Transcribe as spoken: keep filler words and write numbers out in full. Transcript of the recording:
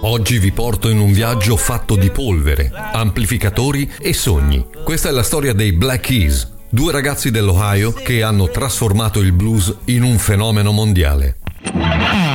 Oggi vi porto in un viaggio fatto di polvere, amplificatori e sogni. Questa è la storia dei Black Keys, due ragazzi dell'Ohio che hanno trasformato il blues in un fenomeno mondiale.